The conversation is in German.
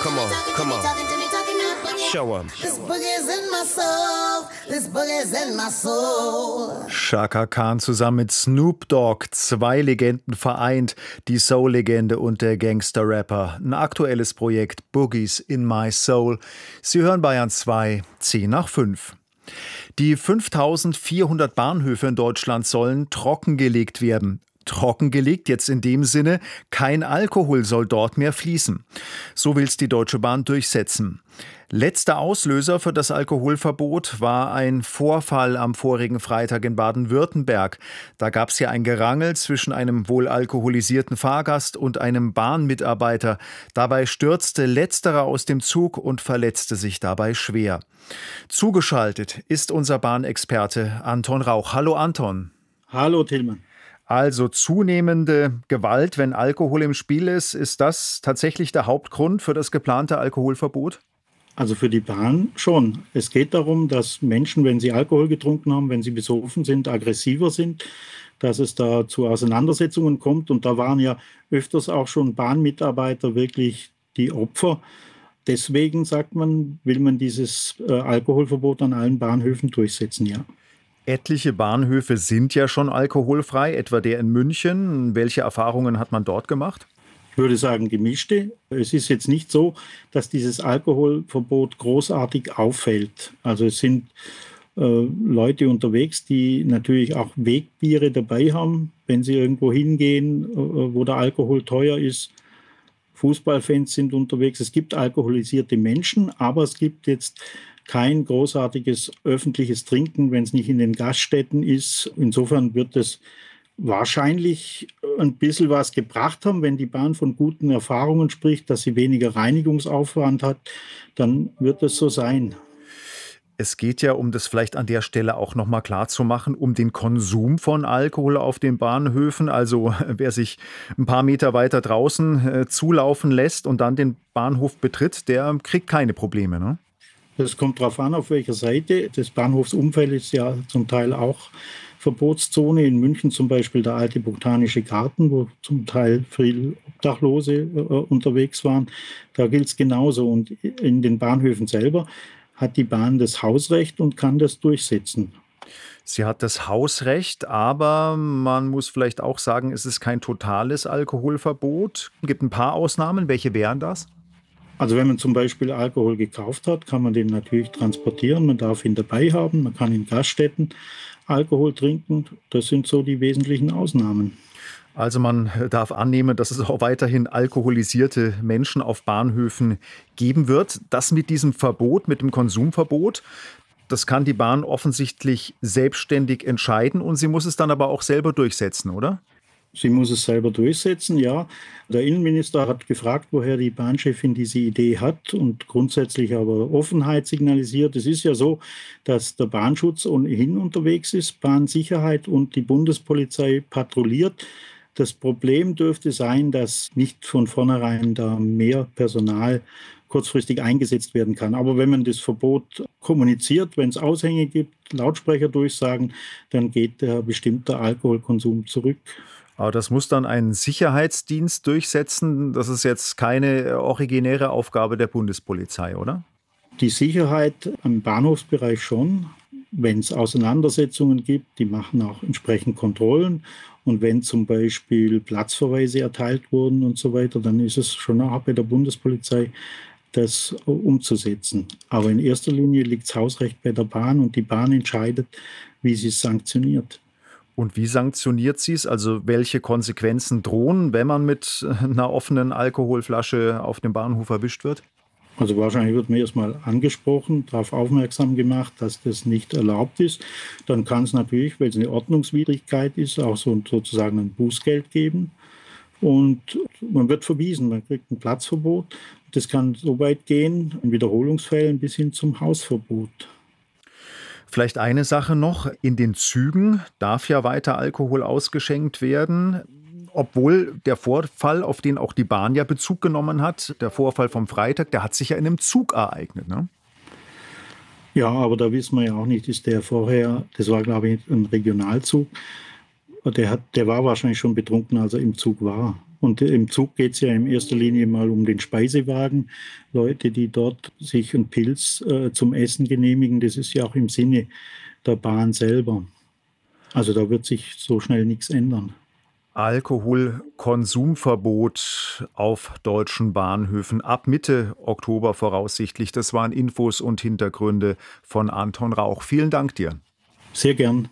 Come on, come on. Show 'em. This boogie's in my soul. This boogie's in my soul. Chaka Khan zusammen mit Snoop Dogg, 2 Legenden vereint, die Soul-Legende und der Gangster-Rapper. Ein aktuelles Projekt, Boogies in My Soul. Sie hören Bayern 2, 10 nach 5. Die 5400 Bahnhöfe in Deutschland sollen trockengelegt werden. Trockengelegt jetzt in dem Sinne, kein Alkohol soll dort mehr fließen. So will's die Deutsche Bahn durchsetzen. Letzter Auslöser für das Alkoholverbot war ein Vorfall am vorigen Freitag in Baden-Württemberg. Da gab's ja ein Gerangel zwischen einem wohl alkoholisierten Fahrgast und einem Bahnmitarbeiter. Dabei stürzte letzterer aus dem Zug und verletzte sich dabei schwer. Zugeschaltet ist unser Bahnexperte Anton Rauch. Hallo Anton. Hallo Tillmann. Also zunehmende Gewalt, wenn Alkohol im Spiel ist das tatsächlich der Hauptgrund für das geplante Alkoholverbot? Also für die Bahn schon. Es geht darum, dass Menschen, wenn sie Alkohol getrunken haben, wenn sie besoffen sind, aggressiver sind, dass es da zu Auseinandersetzungen kommt. Und da waren ja öfters auch schon Bahnmitarbeiter wirklich die Opfer. Deswegen, sagt man, will man dieses Alkoholverbot an allen Bahnhöfen durchsetzen, ja. Etliche Bahnhöfe sind ja schon alkoholfrei, etwa der in München. Welche Erfahrungen hat man dort gemacht? Ich würde sagen gemischte. Es ist jetzt nicht so, dass dieses Alkoholverbot großartig auffällt. Also es sind Leute unterwegs, die natürlich auch Wegbiere dabei haben, wenn sie irgendwo hingehen, wo der Alkohol teuer ist. Fußballfans sind unterwegs. Es gibt alkoholisierte Menschen, aber es gibt jetzt kein großartiges öffentliches Trinken, wenn es nicht in den Gaststätten ist. Insofern wird es wahrscheinlich ein bisschen was gebracht haben, wenn die Bahn von guten Erfahrungen spricht, dass sie weniger Reinigungsaufwand hat, dann wird es so sein. Es geht ja, um das vielleicht an der Stelle auch nochmal klar zu machen, um den Konsum von Alkohol auf den Bahnhöfen. Also wer sich ein paar Meter weiter draußen zulaufen lässt und dann den Bahnhof betritt, der kriegt keine Probleme, ne? Das kommt darauf an, auf welcher Seite. Das Bahnhofsumfeld ist ja zum Teil auch Verbotszone. In München zum Beispiel der alte Botanische Garten, wo zum Teil viele Obdachlose unterwegs waren. Da gilt es genauso. Und in den Bahnhöfen selber hat die Bahn das Hausrecht und kann das durchsetzen. Sie hat das Hausrecht, aber man muss vielleicht auch sagen, es ist kein totales Alkoholverbot. Es gibt ein paar Ausnahmen. Welche wären das? Also wenn man zum Beispiel Alkohol gekauft hat, kann man den natürlich transportieren. Man darf ihn dabei haben. Man kann in Gaststätten Alkohol trinken. Das sind so die wesentlichen Ausnahmen. Also man darf annehmen, dass es auch weiterhin alkoholisierte Menschen auf Bahnhöfen geben wird. Das mit diesem Verbot, mit dem Konsumverbot, das kann die Bahn offensichtlich selbstständig entscheiden und sie muss es dann aber auch selber durchsetzen, oder? Sie muss es selber durchsetzen, ja. Der Innenminister hat gefragt, woher die Bahnchefin diese Idee hat und grundsätzlich aber Offenheit signalisiert. Es ist ja so, dass der Bahnschutz ohnehin unterwegs ist, Bahnsicherheit und die Bundespolizei patrouilliert. Das Problem dürfte sein, dass nicht von vornherein da mehr Personal kurzfristig eingesetzt werden kann. Aber wenn man das Verbot kommuniziert, wenn es Aushänge gibt, Lautsprecher durchsagen, dann geht der bestimmte Alkoholkonsum zurück. Aber das muss dann ein Sicherheitsdienst durchsetzen. Das ist jetzt keine originäre Aufgabe der Bundespolizei, oder? Die Sicherheit im Bahnhofsbereich schon. Wenn es Auseinandersetzungen gibt, die machen auch entsprechend Kontrollen. Und wenn zum Beispiel Platzverweise erteilt wurden und so weiter, dann ist es schon auch bei der Bundespolizei, das umzusetzen. Aber in erster Linie liegt das Hausrecht bei der Bahn und die Bahn entscheidet, wie sie es sanktioniert. Und wie sanktioniert sie es? Also welche Konsequenzen drohen, wenn man mit einer offenen Alkoholflasche auf dem Bahnhof erwischt wird? Also wahrscheinlich wird man erstmal angesprochen, darauf aufmerksam gemacht, dass das nicht erlaubt ist. Dann kann es natürlich, weil es eine Ordnungswidrigkeit ist, auch sozusagen ein Bußgeld geben. Und man wird verwiesen, man kriegt ein Platzverbot. Das kann so weit gehen, in Wiederholungsfällen bis hin zum Hausverbot. Vielleicht eine Sache noch, in den Zügen darf ja weiter Alkohol ausgeschenkt werden, obwohl der Vorfall, auf den auch die Bahn ja Bezug genommen hat, der Vorfall vom Freitag, der hat sich ja in einem Zug ereignet, ne? Ja, aber da wissen wir ja auch nicht, ist der vorher, das war glaube ich ein Regionalzug, der war wahrscheinlich schon betrunken, als er im Zug war. Und im Zug geht es ja in erster Linie mal um den Speisewagen. Leute, die dort sich einen Pilz zum Essen genehmigen, das ist ja auch im Sinne der Bahn selber. Also da wird sich so schnell nichts ändern. Alkoholkonsumverbot auf deutschen Bahnhöfen ab Mitte Oktober voraussichtlich. Das waren Infos und Hintergründe von Anton Rauch. Vielen Dank dir. Sehr gern.